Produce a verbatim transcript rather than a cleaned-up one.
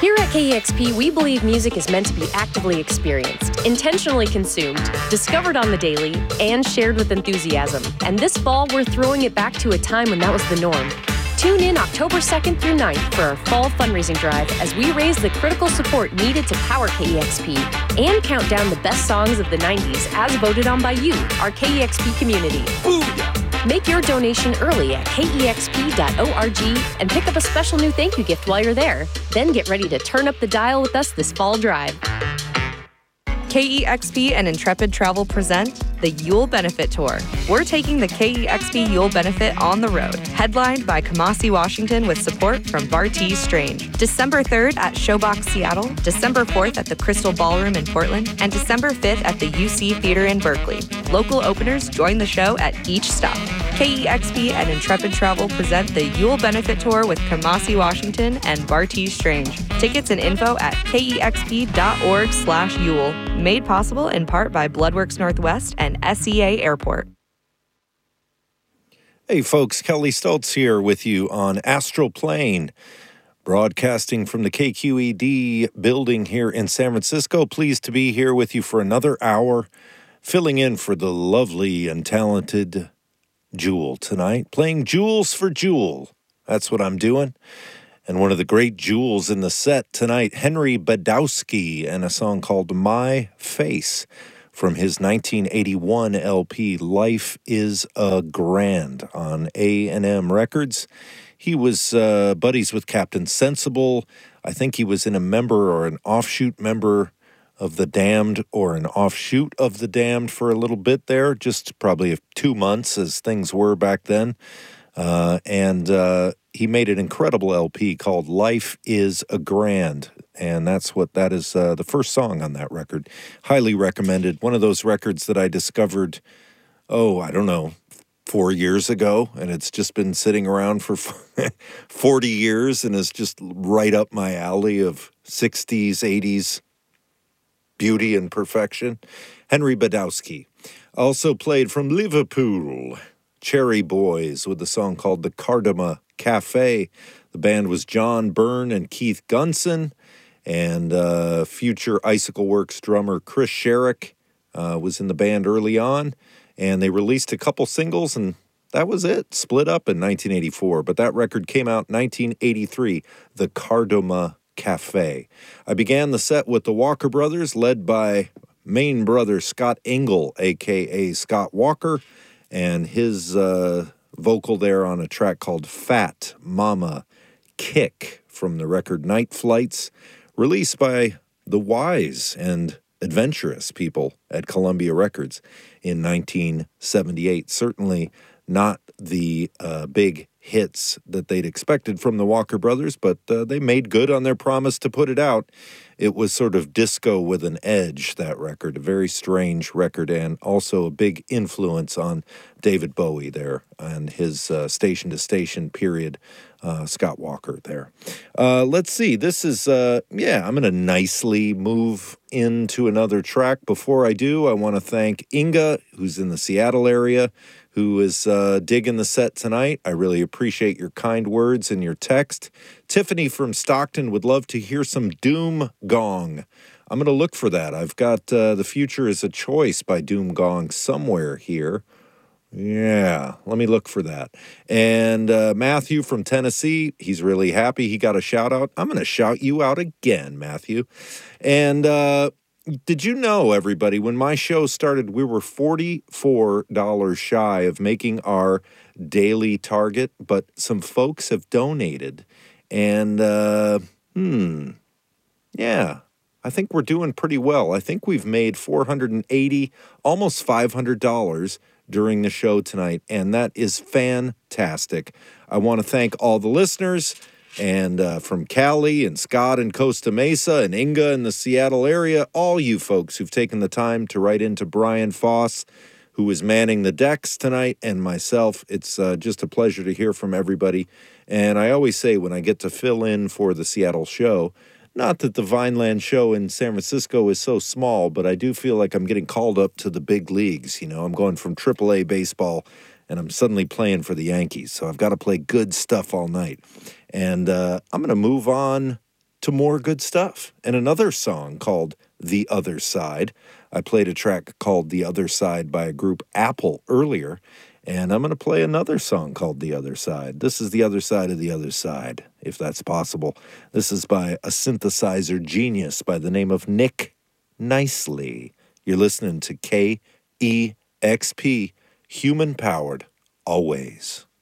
Here at K E X P, we believe music is meant to be actively experienced, intentionally consumed, discovered on the daily, and shared with enthusiasm. And this fall, we're throwing it back to a time when that was the norm. Tune in October second through ninth for our fall fundraising drive as we raise the critical support needed to power K E X P and count down the best songs of the nineties as voted on by you, our K E X P community. Booyah! Make your donation early at K E X P dot org and pick up a special new thank you gift while you're there. Then get ready to turn up the dial with us this fall drive. K E X P and Intrepid Travel present the Yule Benefit Tour. We're taking the K E X P Yule Benefit on the road, headlined by Kamasi Washington with support from Bartees Strange. December third at Showbox Seattle, December fourth at the Crystal Ballroom in Portland, and December fifth at the U C Theater in Berkeley. Local openers join the show at each stop. K E X P and Intrepid Travel present the Yule Benefit Tour with Kamasi Washington and Bartees Strange. Tickets and info at kexp.org slash Yule. Made possible in part by Bloodworks Northwest and S E A Airport. Hey folks, Kelly Stoltz here with you on Astral Plane, broadcasting from the K Q E D building here in San Francisco. Pleased to be here with you for another hour, filling in for the lovely and talented Jewel tonight, playing Jewels for Jewel. That's what I'm doing. And one of the great jewels in the set tonight, Henry Badowski, and a song called My Face from his nineteen eighty-one L P, Life is a Grand, on A and M Records. He was uh, buddies with Captain Sensible. I think he was in a member or an offshoot member of The Damned or an offshoot of The Damned for a little bit there, just probably two months as things were back then. Uh, and uh, he made an incredible L P called Life is a Grand, and that's what that is, uh, the first song on that record. Highly recommended. One of those records that I discovered, oh, I don't know, four years ago, and it's just been sitting around for forty years and is just right up my alley of sixties, eighties beauty and perfection. Henry Badowski. Also played from Liverpool, Cherry Boys with a song called The Cardamom Cafe. The band was John Byrne and Keith Gunson, and uh, future Icicle Works drummer Chris Sherrick uh, was in the band early on, and they released a couple singles, and that was it. Split up in nineteen eighty-four, but that record came out in nineteen eighty-three, The Cardamom Cafe. I began the set with the Walker Brothers, led by main brother Scott Engel, a k a. Scott Walker, and his uh, vocal there on a track called Fat Mama Kick from the record Night Flights, released by the wise and adventurous people at Columbia Records in nineteen seventy-eight. Certainly not the uh, big hits that they'd expected from the Walker Brothers, but uh, they made good on their promise to put it out. It was sort of disco with an edge, that record, a very strange record, and also a big influence on David Bowie there and his uh, station-to-station period, uh, Scott Walker there. Uh, let's see, this is, uh, yeah, I'm going to nicely move into another track. Before I do, I want to thank Inga, who's in the Seattle area, who is uh, digging the set tonight. I really appreciate your kind words and your text. Tiffany from Stockton would love to hear some Doom Gong. I'm going to look for that. I've got uh, The Future is a Choice by Doom Gong somewhere here. Yeah, let me look for that. And uh, Matthew from Tennessee, he's really happy he got a shout out. I'm going to shout you out again, Matthew. And uh, did you know, everybody, when my show started, we were forty-four dollars shy of making our daily target, but some folks have donated. And, uh, hmm, yeah, I think we're doing pretty well. I think we've made four hundred eighty dollars, almost five hundred dollars during the show tonight, and that is fantastic. I want to thank all the listeners, and uh, from Cali and Scott in Costa Mesa and Inga in the Seattle area, all you folks who've taken the time to write into Brian Foss, who is manning the decks tonight, and myself. It's uh, just a pleasure to hear from everybody. And I always say when I get to fill in for the Seattle show, not that the Vineland show in San Francisco is so small, but I do feel like I'm getting called up to the big leagues. You know, I'm going from triple A baseball, and I'm suddenly playing for the Yankees. So I've got to play good stuff all night. And uh, I'm going to move on to more good stuff. And another song called The Other Side. I played a track called The Other Side by a group Apple earlier, and I'm going to play another song called The Other Side. This is The Other Side of the Other Side, if that's possible. This is by a synthesizer genius by the name of Nick Nicely. You're listening to K E X P, human-powered, always.